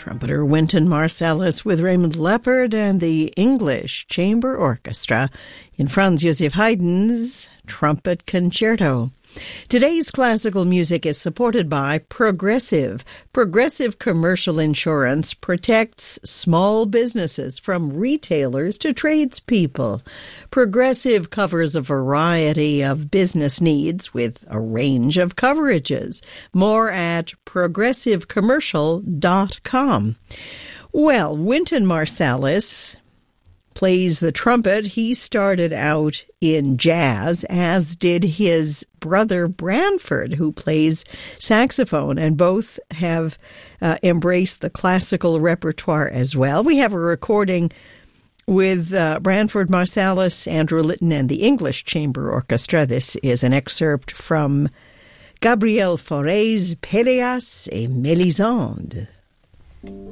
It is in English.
Trumpeter Wynton Marsalis with Raymond Leppard and the English Chamber Orchestra in Franz Joseph Haydn's Trumpet Concerto. Today's classical music is supported by Progressive. Progressive Commercial Insurance protects small businesses from retailers to tradespeople. Progressive covers a variety of business needs with a range of coverages. More at progressivecommercial.com. Well, Wynton Marsalis plays the trumpet. He started out in jazz, as did his brother Branford, who plays saxophone, and both have embraced the classical repertoire as well. We have a recording with Branford Marsalis, Andrew Litton, and the English Chamber Orchestra. This is an excerpt from Gabriel Fauré's Péléas et Mélisande.